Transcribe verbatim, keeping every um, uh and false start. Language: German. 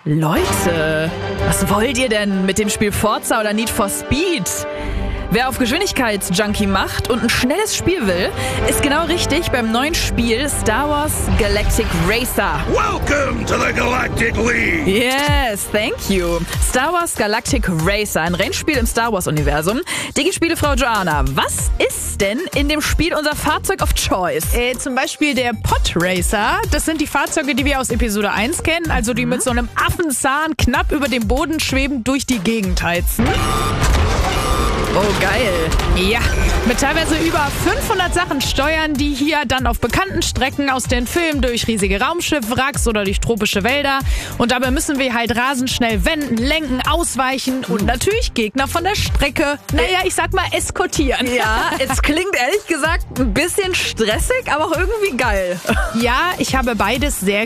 Leute, was wollt ihr denn mit dem Spiel Forza oder Need for Speed? Wer auf Geschwindigkeitsjunkie macht und ein schnelles Spiel will, ist genau richtig beim neuen Spiel Star Wars Galactic Racer. Welcome to the Galactic League! Yes, thank you. Star Wars Galactic Racer, ein Rennspiel im Star Wars-Universum. Digi-Spielefrau Joanna, was ist denn in dem Spiel unser Fahrzeug of Choice? Äh, zum Beispiel der Podracer. Das sind die Fahrzeuge, die wir aus Episode eins kennen, also die mit so einem Affenzahn knapp über dem Boden schwebend durch die Gegend heizen. Oh, geil. Ja, mit teilweise über fünfhundert Sachen steuern, die hier dann auf bekannten Strecken aus den Filmen durch riesige Raumschiffwracks oder durch tropische Wälder. Und dabei müssen wir halt rasend schnell wenden, lenken, ausweichen und natürlich Gegner von der Strecke, naja, ich sag mal, eskortieren. Ja, es klingt ehrlich gesagt ein bisschen stressig, aber auch irgendwie geil. Ja, ich habe beides sehr